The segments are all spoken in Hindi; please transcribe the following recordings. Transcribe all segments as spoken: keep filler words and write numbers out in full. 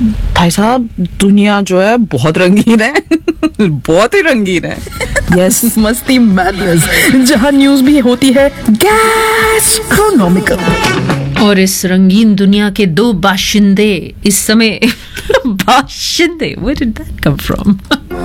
भाई साहब दुनिया जो है बहुत रंगीन है बहुत ही रंगीन है. यस, मस्ती मैडनेस, जहाँ न्यूज भी होती है गैस्ट्रोनॉमिकल. और इस रंगीन दुनिया के दो बाशिंदे इस समय बाशिंदे, where did that come from?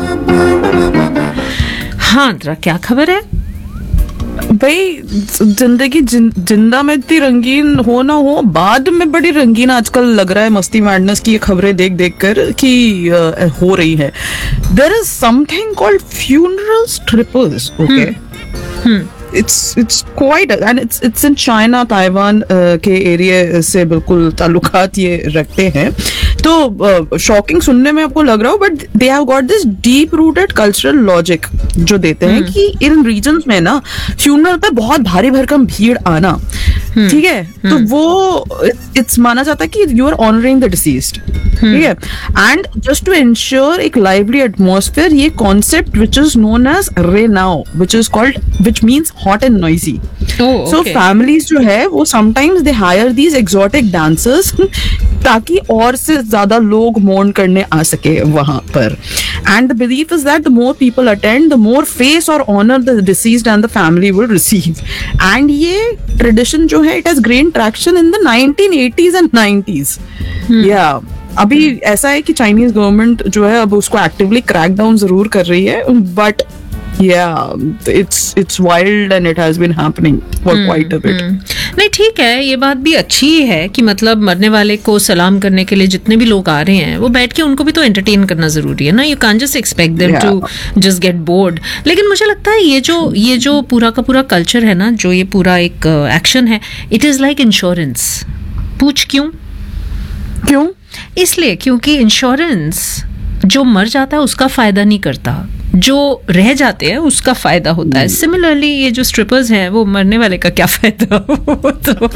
हाँ जरा क्या खबर है भाई? जिंदगी जिन, जिंदा में इतनी रंगीन हो ना हो, बाद में बड़ी रंगीन आजकल लग रहा है मस्ती मैडनेस की ये खबरें देख देख कर कि uh, हो रही है. There is something called funeral strippers. Okay, it's it's quite and it's it's in China, Taiwan uh, के एरिया से बिल्कुल ताल्लुकात ये रखते हैं. तो शॉकिंग uh, सुनने में आपको लग रहा हो, but they have got this deep rooted cultural logic जो देते हैं कि इन रीजन्स में ना फ्यूनरल पे बहुत भारी भरकम भीड़ आना, ठीक है, तो वो इट्स माना जाता है कि you are honouring the deceased. ठीक है, एंड जस्ट टू इंश्योर एक लाइवली एटमॉस्फेयर, ये concept which is known as रेनाओ, which is called which means hot and noisy. So families जो है वो sometimes they hire these exotic dancers ताकि और से ज्यादा लोग मोर्न करने आ सके वहां पर. And the belief is that the more people attend, the more face और honour the deceased and the family will receive. And ये ट्रेडिशन जो है it has gain traction in the nineteen eighties and nineties. या अभी ऐसा है कि चाइनीज गवर्नमेंट जो है अब उसको एक्टिवली क्रैक डाउन जरूर कर रही है, but yeah it's it's wild and it has been happening for hmm, quite a bit. hmm. नहीं ठीक है, ये बात भी अच्छी है कि मतलब मरने वाले को सलाम करने के लिए जितने भी लोग आ रहे हैं वो बैठ के उनको भी तो एंटरटेन करना जरूरी है ना. You can't just expect them to just get bored. लेकिन मुझे लगता है ये जो ये जो पूरा का पूरा कल्चर है ना, जो ये पूरा एक एक्शन uh, है, इट इज लाइक इंश्योरेंस. पूछ क्यों? क्यों? इसलिए क्योंकि इंश्योरेंस जो मर जाता है उसका फायदा नहीं करता, जो रह जाते हैं उसका फायदा होता है. सिमिलरली ये जो स्ट्रिपर्स हैं वो मरने वाले का क्या फायदा. तो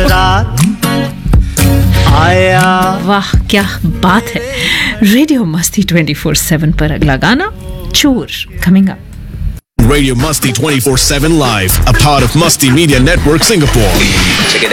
वाह क्या बात है. रेडियो मस्ती ट्वेंटी फोर सेवन पर अगला गाना चोर coming up. Radio Musty twenty-four seven Live, a part of Musty Media Network Singapore. Check it out.